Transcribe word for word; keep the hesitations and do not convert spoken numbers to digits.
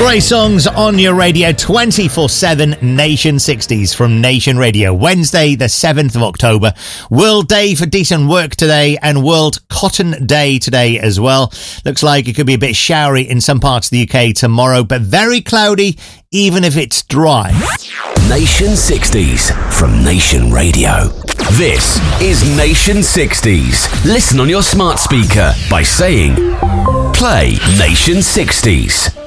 Great songs on your radio twenty-four seven. Nation sixties from Nation Radio. Wednesday the seventh of October. World Day for Decent Work today and World Cotton Day today as well. Looks like it could be a bit showery in some parts of the U K tomorrow, but very cloudy even if it's dry. Nation sixties from Nation Radio. This is Nation sixties. Listen on your smart speaker by saying, play Nation sixties.